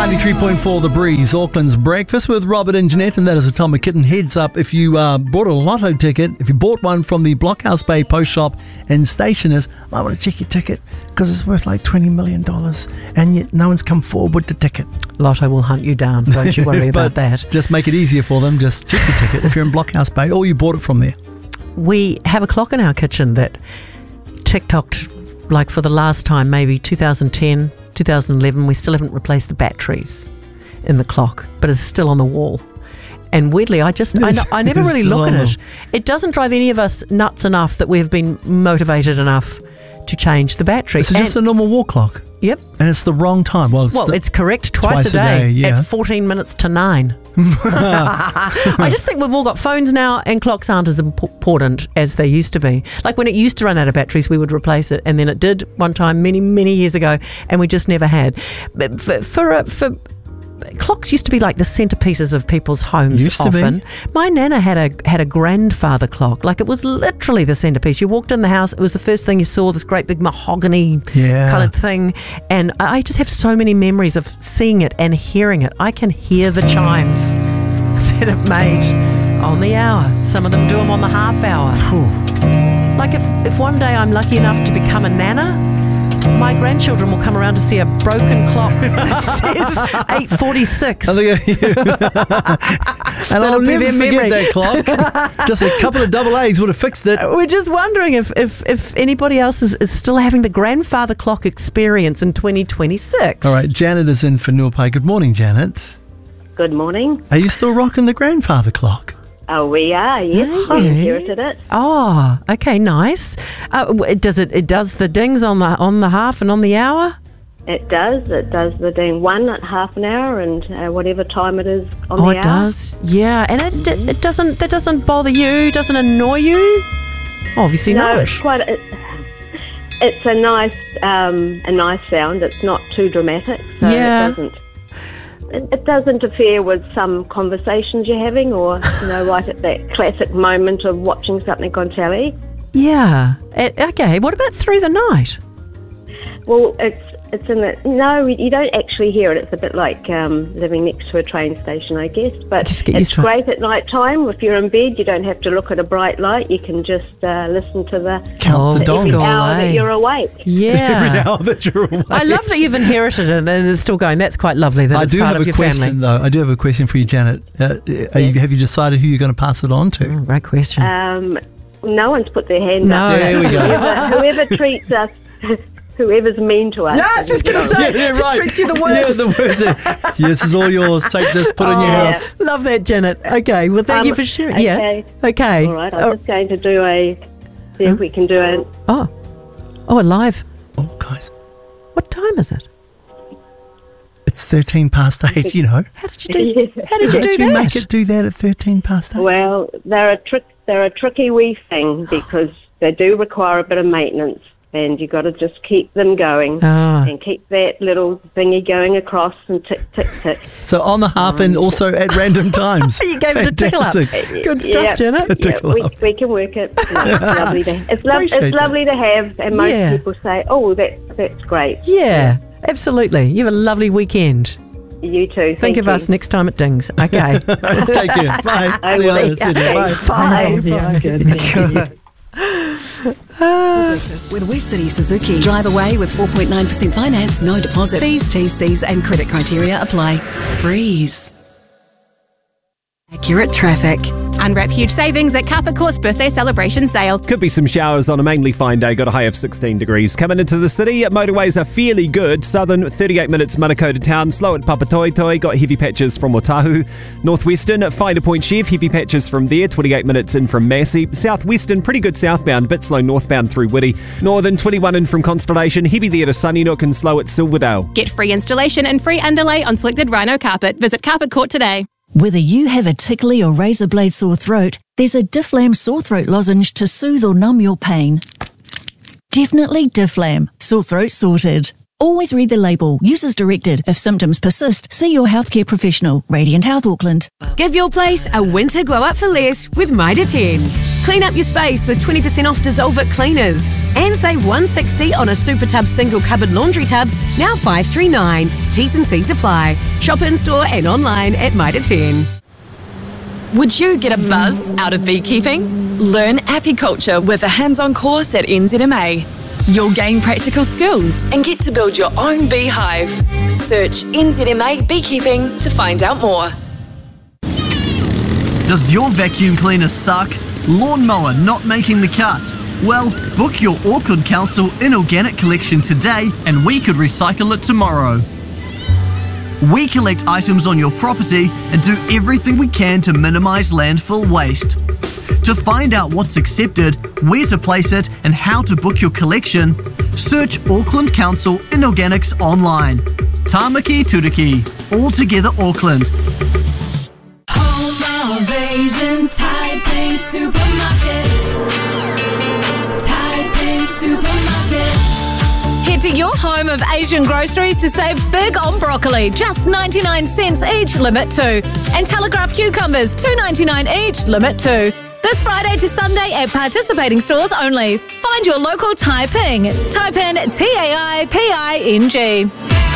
93.4 The Breeze, Auckland's breakfast with Robert and Jeanette, and that is Atomic Kitten. Heads up, if you bought a lotto ticket, if you bought one from the Blockhouse Bay Post Shop and Stationers, I want to check your ticket because it's worth like $20 million and yet no one's come forward with the ticket. Lotto will hunt you down, don't you worry about that. Just make it easier for them, just check your ticket if you're in Blockhouse Bay or you bought it from there. We have a clock in our kitchen that tick-tocked like for the last time, maybe 2010, 2011, we still haven't replaced the batteries in the clock, but it's still on the wall. And weirdly, I never really look at it. It doesn't drive any of us nuts enough that we've been motivated enough to change the battery. It's just a normal wall clock. Yep. And it's the wrong time. Well, it's correct twice a day yeah. at 14 minutes to 9. I just think we've all got phones now and clocks aren't as important as they used to be. Like when it used to run out of batteries, we would replace it. And then it did one time many, many years ago and we just never had. But for clocks used to be like the centerpieces of people's homes often. My nana had a grandfather clock. Like it was literally the centerpiece. You walked in the house, it was the first thing you saw, this great big mahogany coloured thing. And I just have so many memories of seeing it and hearing it. I can hear the chimes that it made on the hour. Some of them do them on the half hour. Like if one day I'm lucky enough to become a nana, my grandchildren will come around to see a broken clock that says 8:46. And I'll never forget that clock. Just a couple of double A's would have fixed it. We're just wondering if anybody else is still having the grandfather clock experience in 2026. All right, Janet is in for Nuapai. Good morning, Janet. Good morning. Are you still rocking the grandfather clock? Oh, we are, yes. We inherited it. Oh, okay, nice. It does the dings on the half and on the hour? It does. It does the ding 1 at half an hour and whatever time it is on the hour. Oh, it does? Yeah. And it doesn't bother you? Doesn't annoy you? Obviously not. No, it's quite... It's a nice sound. It's not too dramatic, so it does interfere with some conversations you're having or, right at that classic moment of watching something on telly. Yeah. Okay, what about through the night? Well, it's in the... No, you don't actually hear it. It's a bit like living next to a train station, I guess. But it's great at night time. If you're in bed, you don't have to look at a bright light. You can just listen to every hour that you're awake. Yeah. Every hour that you're awake. I love that you've inherited it and it's still going. That's quite lovely that it's part of your family. I do have a question for you, Janet. Have you decided who you're going to pass it on to? Great question. No one's put their hand up. There we go. Whoever treats us... Whoever's mean to us. No, I was just going to say, right. treats you the worst. Yeah, the worst. Yes, it's all yours. Take this, put it in your house. Love that, Janet. Okay, well, thank you for sharing. Okay. Yeah. Okay. All right, I'm just going to see if we can do it. Oh, a live. Oh, guys. What time is it? It's 8:13. How did you do that? How did you make it do that at 8:13? Well, they're a tricky wee thing because they do require a bit of maintenance. And you've got to just keep them going and keep that little thingy going across and tick, tick, tick. So on the half and also at random times. You gave it a tickle up. Good stuff, Janet. We can work it. It's lovely to have. And most people say, oh, that's great. Yeah, absolutely. You have a lovely weekend. You too. Think of us next time it dings. Okay. Take care. Bye. See you later. Bye. Bye. Good. With West City Suzuki. Drive away with 4.9% finance, no deposit. Fees, TCs and credit criteria apply. Breeze. Accurate traffic. Unwrap huge savings at Carpet Court's birthday celebration sale. Could be some showers on a mainly fine day. Got a high of 16 degrees. Coming into the city, motorways are fairly good. Southern, 38 minutes Manukau to town. Slow at Papatoetoe. Got heavy patches from Otahu. Northwestern, Finder Point Chef. Heavy patches from there. 28 minutes in from Massey. Southwestern, pretty good southbound. Bit slow northbound through Whitty. Northern, 21 in from Constellation. Heavy there to Sunnyside and slow at Silverdale. Get free installation and free underlay on selected Rhino carpet. Visit Carpet Court today. Whether you have a tickly or razor blade sore throat, there's a Difflam sore throat lozenge to soothe or numb your pain. Definitely Difflam. Sore throat sorted. Always read the label. Use as directed. If symptoms persist, see your healthcare professional. Radiant Health Auckland. Give your place a winter glow up for less with Mitre 10. Clean up your space with 20% off Dissolve It cleaners. And save $160 on a Super Tub single cupboard laundry tub, now $539. T's and C's apply. Shop in-store and online at Mitre 10. Would you get a buzz out of beekeeping? Learn apiculture with a hands-on course at NZMA. You'll gain practical skills and get to build your own beehive. Search NZMA Beekeeping to find out more. Does your vacuum cleaner suck? Lawnmower not making the cut? Well, book your Auckland Council inorganic collection today and we could recycle it tomorrow. We collect items on your property and do everything we can to minimise landfill waste. To find out what's accepted, where to place it and how to book your collection, search Auckland Council Inorganics online. Tāmaki Turiki, all together Auckland. Home of Asian Taiping Supermarket. Taiping Supermarket. Head to your home of Asian groceries to save big on broccoli, just 99 cents each, limit 2. And Telegraph cucumbers, $2.99 each, limit 2. This Friday to Sunday at participating stores only. Find your local Taiping. Type in TAIPING.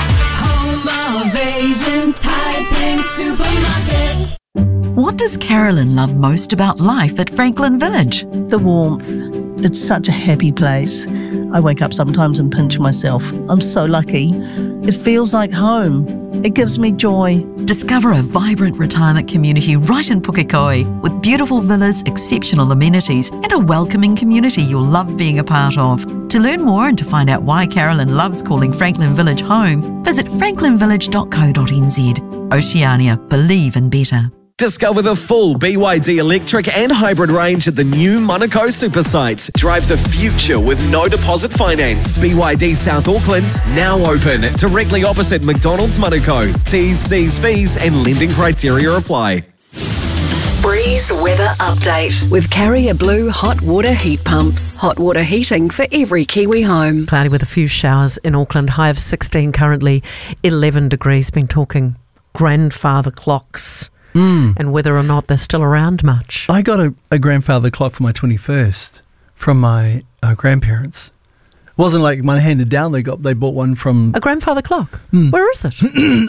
Home of Asian Taiping Supermarket. What does Carolyn love most about life at Franklin Village? The warmth. It's such a happy place. I wake up sometimes and pinch myself. I'm so lucky. It feels like home. It gives me joy. Discover a vibrant retirement community right in Pukekohe with beautiful villas, exceptional amenities and a welcoming community you'll love being a part of. To learn more and to find out why Carolyn loves calling Franklin Village home, visit franklinvillage.co.nz. Oceania, believe in better. Discover the full BYD electric and hybrid range at the new Monaco super sites. Drive the future with no deposit finance. BYD South Auckland's now open, directly opposite McDonald's Monaco. T's, C's, V's and lending criteria apply. Breeze weather update with Carrier Blue hot water heat pumps. Hot water heating for every Kiwi home. Cloudy with a few showers in Auckland. High of 16 currently, 11 degrees. Been talking grandfather clocks. And whether or not they're still around much. I got a grandfather clock for my 21st from my grandparents. It wasn't like my handed down. They bought one from a grandfather clock. Where is it?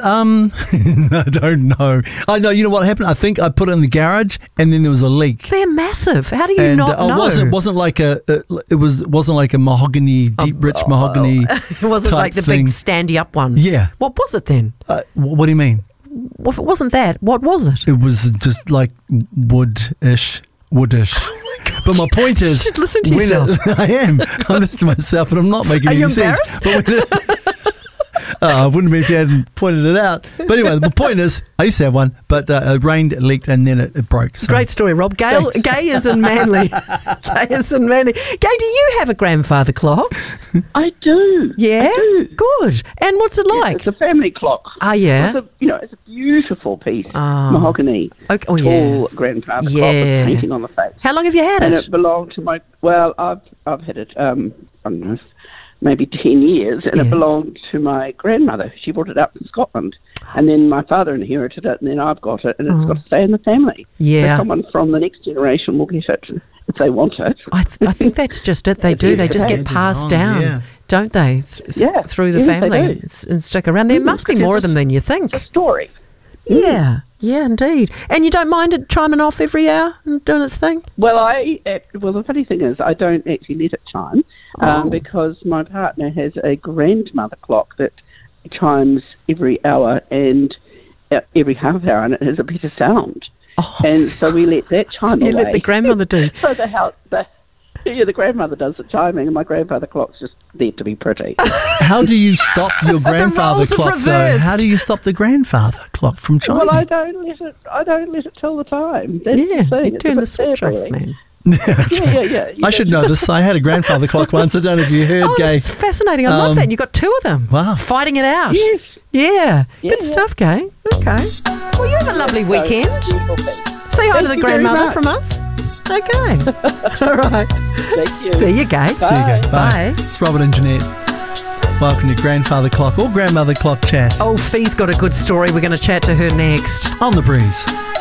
I don't know. I know. You know what happened? I think I put it in the garage, and then there was a leak. They're massive. How do you not know? It wasn't like a mahogany, deep, rich mahogany. It wasn't like the thing. big standy up one. Yeah. What was it then? What do you mean? If it wasn't that, what was it? It was just like woodish. But my point is, you should listen to yourself. I am. I'm listening to myself, and I'm not making any sense. But I wouldn't be if you hadn't pointed it out. But anyway, the point is, I used to have one, but it rained, it leaked, and then it broke. So. Great story, Rob. Gay is in Manly. Gay is in Manly. Gay, do you have a grandfather clock? I do. Yeah? I do. Good. And what's it like? It's a family clock. Oh, yeah? It's a beautiful piece. Mahogany. Okay. Oh, tall grandfather clock with painting on the face. How long have you had it? And it belonged to my... Well, I've had it, I don't know, maybe 10 years, and it belonged to my grandmother. She brought it up from Scotland, and then my father inherited it, and then I've got it, and it's got to stay in the family. Yeah. So someone from the next generation will get it if they want it. I think that's just it. They do. They just get passed down, don't they? Through the family and stick around. There must be more of them than you think. It's a story. Yeah. Yeah, indeed. And you don't mind it chiming off every hour and doing its thing? Well, the funny thing is I don't actually let it chime because my partner has a grandmother clock that chimes every hour and every half hour, and it has a better sound. And so we let that chime away. You let the grandmother do. So the grandmother does the chiming, and my grandfather clock's just there to be pretty. How do you stop your grandfather clock, though? How do you stop the grandfather clock from chiming? Well, I don't let it tell the time. That's the thing. You turn the switch off, man. Yeah. I should know this. I had a grandfather clock once. I don't know if you heard, Gay. It's fascinating. I love that. You got two of them. Wow. Fighting it out. Yes. Yeah. Good stuff, Gay. Okay. Well, you have a lovely weekend. Say hi to the grandmother from us. Okay. All right. Thank you. See you, Gay. See you, Gay. Bye. It's Robert and Jeanette. Welcome to Grandfather Clock or Grandmother Clock Chat. Oh, Fee's got a good story. We're going to chat to her next. On the Breeze.